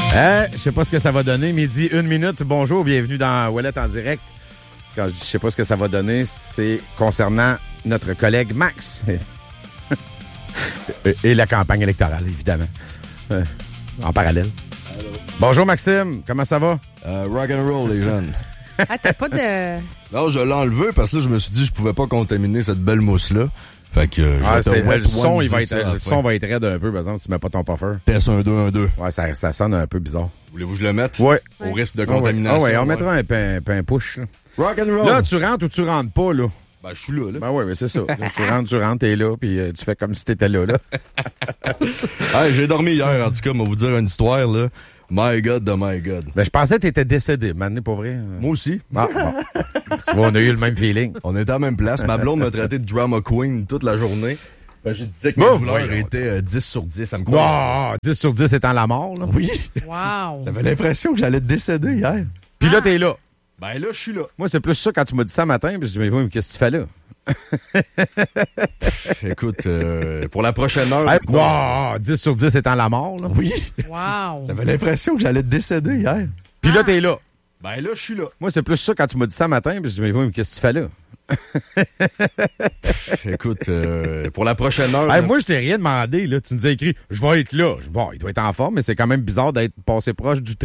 Je sais pas ce que ça va donner. Midi, 1 minute. Bonjour, bienvenue dans Ouellet en direct. Quand je dis je sais pas ce que ça va donner, c'est concernant notre collègue Max. Et la campagne électorale, évidemment. En parallèle. Allô. Bonjour Maxime, comment ça va? Rock and roll, les jeunes. Ah, t'as pas de... Non, je l'ai enlevé parce que là, je me suis dit que je pouvais pas contaminer cette belle mousse-là. Fait que le son va être raide un peu, par exemple, si tu mets pas ton puffer. Test 1, 2, 1, 2. Ouais, ça sonne un peu bizarre. Voulez-vous que je le mette? Ouais. Au risque de contamination. On mettra un push. Là. Rock and roll. Là, tu rentres ou tu rentres pas, là? Ben, je suis là. Ben oui, mais c'est ça. Là, tu rentres, t'es là, puis tu fais comme si t'étais là. Hey, j'ai dormi hier, en tout cas, mais vous dire une histoire, là. My God de my God. Ben, je pensais que t'étais décédé, maintenant, pas vrai? Moi aussi. Ah, bon. Tu vois, on a eu le même feeling. On était à la même place. Ma blonde m'a traité de drama queen toute la journée. Ben, je disais que mes douleurs étaient 10 sur 10. Ça me croit. Wow! 10 sur 10 étant la mort, là. Oui. Wow! J'avais l'impression que j'allais décéder hier. Puis là, t'es là. Ben là, je suis là. Moi, c'est plus ça quand tu m'as dit ça matin, puis je me dis, mais qu'est-ce que tu fais là? Écoute, pour la prochaine heure... Hey, wow! 10 sur 10 étant la mort, là. Oui. Wow! J'avais l'impression que j'allais décéder hier. Puis là, t'es là. Ben là, je suis là. Moi, c'est plus ça quand tu m'as dit ça matin, puis je me dis, mais qu'est-ce que tu fais là? Écoute, pour la prochaine heure... Hey, moi, je t'ai rien demandé, là. Tu nous as écrit, je vais être là. Bon, il doit être en forme, mais c'est quand même bizarre d'être passé proche du